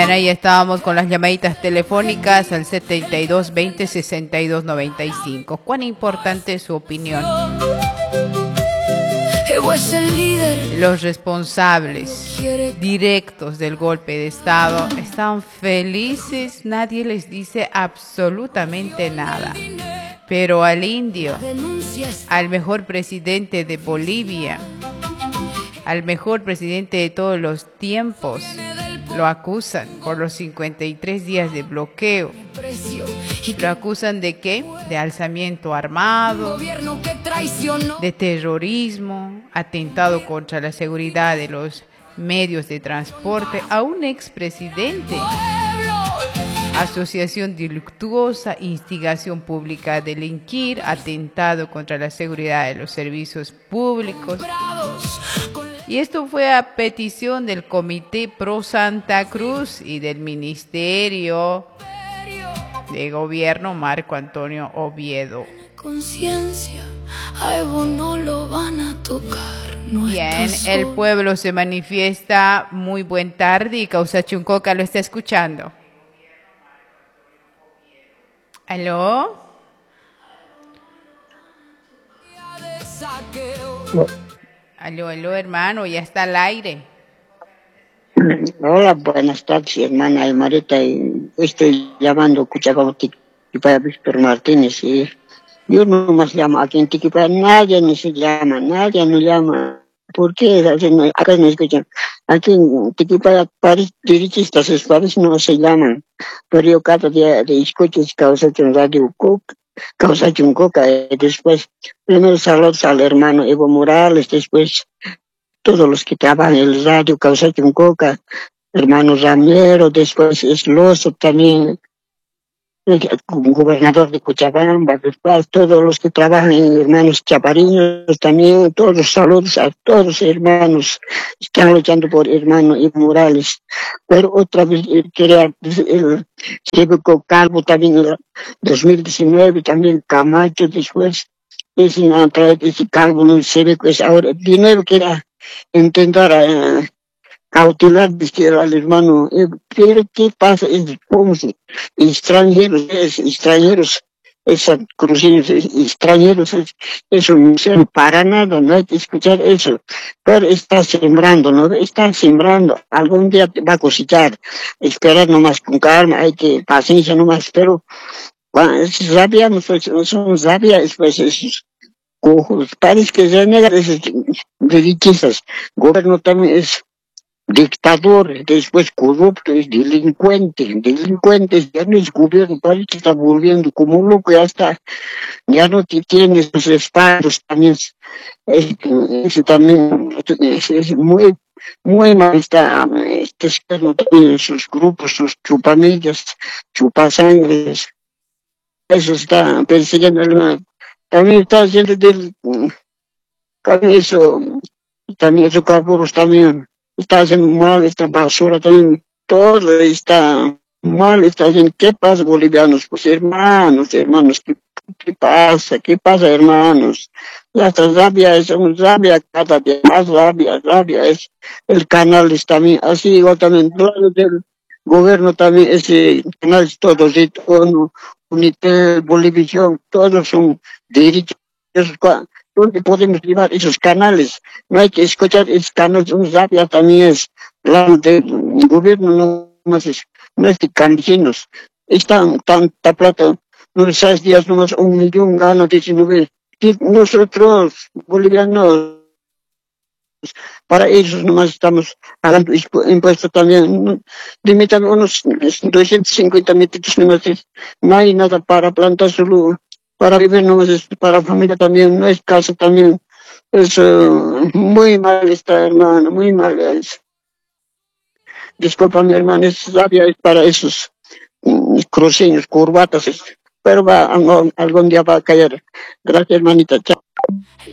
Bien, ahí estábamos con las llamaditas telefónicas al 72 20 62 95. ¿Cuán importante es su opinión? Los responsables directos del golpe de Estado están felices, nadie les dice absolutamente nada. Pero al indio, al mejor presidente de Bolivia, al mejor presidente de todos los tiempos, lo acusan por los 53 días de bloqueo. ¿Lo acusan de qué? De alzamiento armado, de terrorismo, atentado contra la seguridad de los medios de transporte, a un expresidente, asociación delictuosa, instigación pública a delinquir, atentado contra la seguridad de los servicios públicos. Y esto fue a petición del Comité Pro Santa Cruz y del Ministerio de Gobierno Marco Antonio Oviedo. Conciencia, a Evo no lo van a tocar. No. Bien, el pueblo se manifiesta. Muy buen tarde y Causa Chuncoca lo está escuchando. ¿Aló? No. Aló, hermano, ya está al aire. Hola, buenas tardes, hermana Aymarita. Estoy llamando Cuchabamba Tiquipaya Víctor Martínez. Y yo nomás llamo aquí en Tiquipaya, nadie no se llama, nadie no llama. ¿Por qué? Acá no escuchan. Aquí en Tiquipaya, derechistas, no se llaman. Pero yo cada día escucho Causa Radio Causa Chuncoca. Después, primero saludos al hermano Evo Morales, después todos los que trabajan en el radio Causa Chuncoca, hermano Ramiro, después es Lozo también, el gobernador de Cochabamba, después todos los que trabajan en hermanos Chapariños también, todos los saludos a todos hermanos, están luchando por hermano Evo Morales. Pero otra vez quería el Cívico Calvo también en 2019, también Camacho, después ese Calvo no Cívico es ahora dinero que era intentar cautelar al hermano. Pero ¿qué pasa? Extranjeros, esas cruceños extranjeros, eso no sirve para nada, no hay que escuchar eso. Pero está sembrando, ¿no? Está sembrando, algún día va a cosechar, esperar nomás con calma, hay que paciencia nomás, pero es rabia, no son rabia, después esos cojos, parece que se negan esas derechizas. Gobierno también es dictador, después corrupto, es delincuentes, ya no es gobierno, parece que está volviendo como loco, ya no tiene sus respaldos también, eso también es muy mal, está también sus grupos, sus chupamillas, chupasangres, eso está persiguiendo, también está haciendo también eso carburos también. Está haciendo mal, esta basura también, todo está mal, está haciendo. ¿Qué pasa, bolivianos? Pues hermanos, ¿qué pasa? ¿Qué pasa, hermanos? Ya está rabia, es una rabia, cada día más rabia, es el canal está también, así igual también, todo del gobierno también, ese canal es todos, Unitel, Bolivisión, todos son derechos. ¿Dónde podemos llevar esos canales? No hay que escuchar esos canales, un rabia también es, el gobierno no es de campesinos, están tanta plata, no 6 días nomás 1 millón gana 19. Nosotros, bolivianos, para ellos nomás estamos pagando impuestos también, dime también unos 250 metros nomás, no hay nada para plantar solo. Para vivir nomás, para familia también, no es caso también. Es muy mal está, hermano, muy mal es. Disculpa, mi hermano, es sabia es para esos cruceños, curvatas, pero algún día va a caer. Gracias, hermanita. Chao.